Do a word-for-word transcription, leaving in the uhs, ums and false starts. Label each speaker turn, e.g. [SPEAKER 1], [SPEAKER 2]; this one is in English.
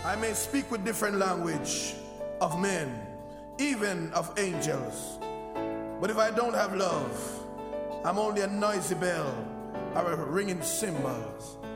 [SPEAKER 1] I may speak with different language of men, even of angels. But if I don't have love, I'm only a noisy bell or a ringing cymbals.